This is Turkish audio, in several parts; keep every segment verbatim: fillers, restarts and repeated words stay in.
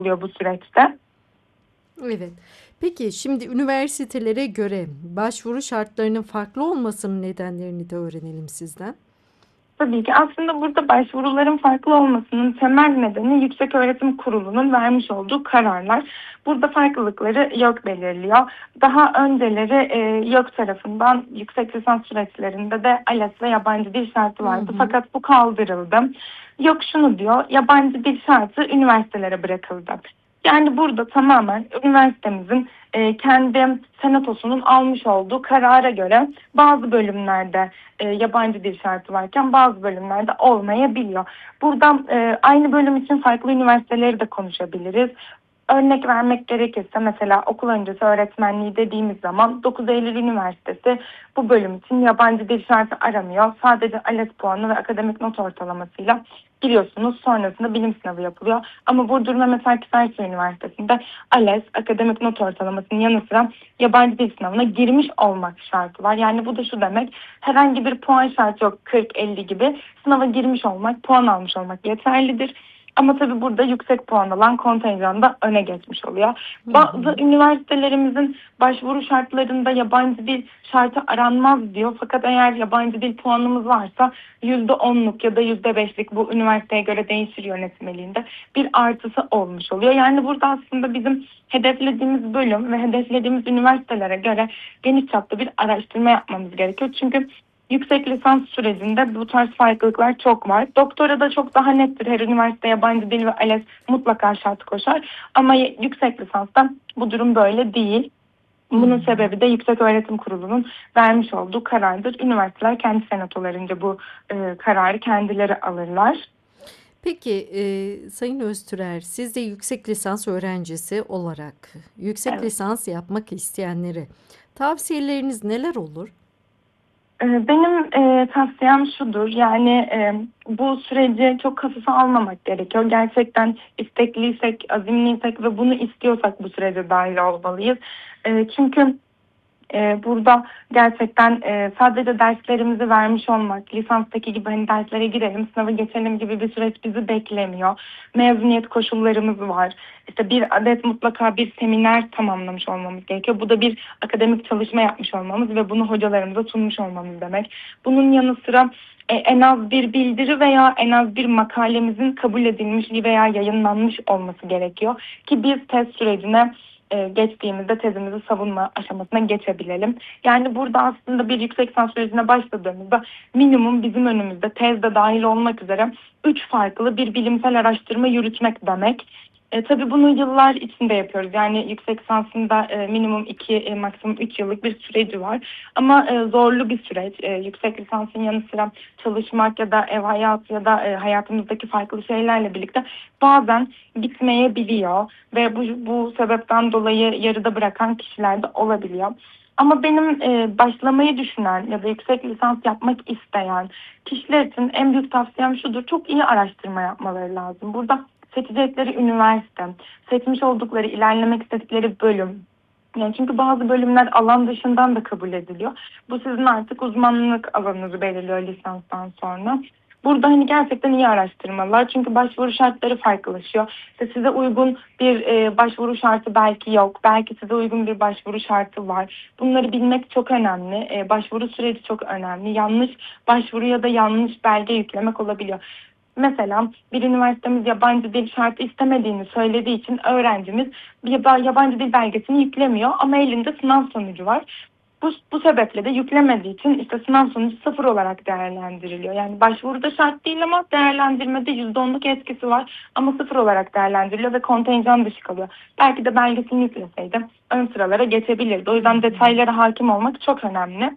oluyor bu süreçte. Evet. Peki şimdi üniversitelere göre başvuru şartlarının farklı olmasının nedenlerini de öğrenelim sizden. Tabii ki aslında burada başvuruların farklı olmasının temel nedeni Yükseköğretim Kurulu'nun vermiş olduğu kararlar. Burada farklılıkları YÖK belirliyor. Daha önceleri e, YÖK tarafından yüksek lisans süreçlerinde de ALES ve yabancı dil şartı Hı vardı. hı. Fakat bu kaldırıldı. YÖK şunu diyor, yabancı dil şartı üniversitelere bırakıldı. Yani burada tamamen üniversitemizin e, kendi senatosunun almış olduğu karara göre bazı bölümlerde e, yabancı dil şartı varken bazı bölümlerde olmayabiliyor. Buradan e, aynı bölüm için farklı üniversiteleri de konuşabiliriz. Örnek vermek gerekirse mesela okul öncesi öğretmenliği dediğimiz zaman dokuz Eylül Üniversitesi bu bölüm için yabancı dil şartı aramıyor. Sadece ALES puanı ve akademik not ortalamasıyla giriyorsunuz. Sonrasında bilim sınavı yapılıyor. Ama Burdur Mehmet Akif Ersoy Üniversitesi'nde ALES akademik not ortalamasının yanı sıra yabancı dil sınavına girmiş olmak şartı var. Yani bu da şu demek, herhangi bir puan şartı yok, kırk elli gibi. Sınava girmiş olmak, puan almış olmak yeterlidir. Ama tabii burada yüksek puan alan kontenjan da öne geçmiş oluyor. Hı Bazı hı. üniversitelerimizin başvuru şartlarında yabancı dil şartı aranmaz diyor. Fakat eğer yabancı dil puanımız varsa yüzde onluk ya da yüzde beşlik, bu üniversiteye göre değişir yönetmeliğinde, bir artısı olmuş oluyor. Yani burada aslında bizim hedeflediğimiz bölüm ve hedeflediğimiz üniversitelere göre geniş çapta bir araştırma yapmamız gerekiyor. Çünkü yüksek lisans sürecinde bu tarz farklılıklar çok var. Doktora da çok daha nettir. Her üniversite yabancı dil ve ALES mutlaka şart koşar. Ama y- yüksek lisansta bu durum böyle değil. Hı Bunun hı. sebebi de Yükseköğretim Kurulu'nun vermiş olduğu karardır. Üniversiteler kendi senatolarınca bu e, kararı kendileri alırlar. Peki e, Sayın Öztürer, siz de yüksek lisans öğrencisi olarak yüksek Evet. lisans yapmak isteyenlere tavsiyeleriniz neler olur? Ee, Benim e, tavsiyem şudur, yani e, bu süreci çok hafife almamak gerekiyor. Gerçekten istekliysek, azimliysek ve bunu istiyorsak bu sürece dahil olmalıyız. E, çünkü ee, burada gerçekten e, sadece derslerimizi vermiş olmak, lisanstaki gibi hani derslere girelim, sınavı geçelim gibi bir süreç bizi beklemiyor. Mezuniyet koşullarımız var. İşte bir adet mutlaka bir seminer tamamlamış olmamız gerekiyor. Bu da bir akademik çalışma yapmış olmamız ve bunu hocalarımıza sunmuş olmamız demek. Bunun yanı sıra e, en az bir bildiri veya en az bir makalemizin kabul edilmiş veya yayınlanmış olması gerekiyor ki biz test sürecine e, geçtiğimizde tezimizi savunma aşamasına geçebilelim. Yani burada aslında bir yüksek lisans sürecine başladığımızda minimum bizim önümüzde tezde dahil olmak üzere üç farklı bir bilimsel araştırma yürütmek demek. E, tabii bunu yıllar içinde yapıyoruz. Yani yüksek lisansında e, minimum iki, e, maksimum üç yıllık bir süreci var. Ama e, zorlu bir süreç. E, yüksek lisansın yanı sıra çalışmak ya da ev hayatı ya da e, hayatımızdaki farklı şeylerle birlikte bazen bitmeyebiliyor ve bu, bu sebepten dolayı yarıda bırakan kişiler de olabiliyor. Ama benim e, başlamayı düşünen ya da yüksek lisans yapmak isteyen kişiler için en büyük tavsiyem şudur: çok iyi araştırma yapmaları lazım. Burada seçecekleri üniversite, seçmiş oldukları, ilerlemek istedikleri bölüm. Yani çünkü bazı bölümler alan dışından da kabul ediliyor. Bu sizin artık uzmanlık alanınızı belirliyor lisanstan sonra. Burada hani gerçekten iyi araştırmalar. Çünkü başvuru şartları farklılaşıyor. İşte size uygun bir e, başvuru şartı belki yok. Belki size uygun bir başvuru şartı var. Bunları bilmek çok önemli. E, başvuru süreci çok önemli. Yanlış başvuru ya da yanlış belge yüklemek olabiliyor. Mesela bir üniversitemiz yabancı dil şartı istemediğini söylediği için öğrencimiz bir yaba- yabancı dil belgesini yüklemiyor ama elinde sınav sonucu var. Bu, bu sebeple de yüklemediği için işte sınav sonucu sıfır olarak değerlendiriliyor. Yani başvuruda şart değil ama değerlendirmede yüzde onluk etkisi var ama sıfır olarak değerlendiriliyor ve kontenjan dışı kalıyor. Belki de belgesini yükleseydi ön sıralara geçebilirdi. O Hı yüzden hı. detaylara hakim olmak çok önemli.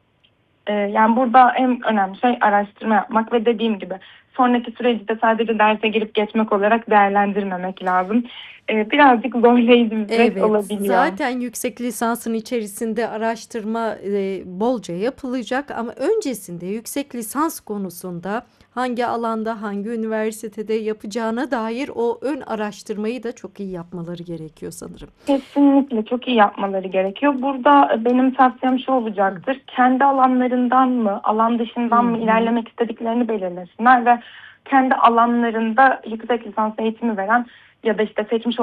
Ee, yani burada en önemli şey araştırma yapmak ve dediğim gibi sonraki süreci de sadece derse girip geçmek olarak değerlendirmemek lazım. Ee, birazcık zorlayıcı bir süreç Evet, olabiliyor. zaten yüksek lisansın içerisinde araştırma e, bolca yapılacak ama öncesinde yüksek lisans konusunda hangi alanda, hangi üniversitede yapacağına dair o ön araştırmayı da çok iyi yapmaları gerekiyor sanırım. Kesinlikle çok iyi yapmaları gerekiyor. Burada e, benim tavsiyem şu olacaktır: kendi alanlarından mı, alan Hı dışından mı hı. ilerlemek istediklerini belirlesinler ve kendi alanlarında yüksek lisans eğitimi veren ya da işte seçmiş